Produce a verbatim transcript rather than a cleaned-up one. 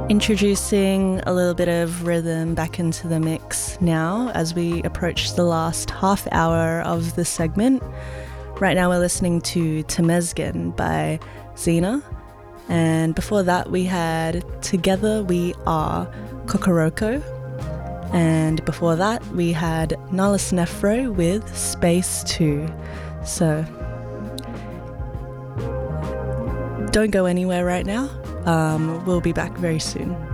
Introducing a little bit of rhythm back into the mix now as we approach the last half hour of the segment. Right now we're listening to Temesgen by Xena, and before that we had Together We Are Kokoroko, and before that we had Nahlas Nefro with Space two. So don't go anywhere right now. Um, we'll be back very soon.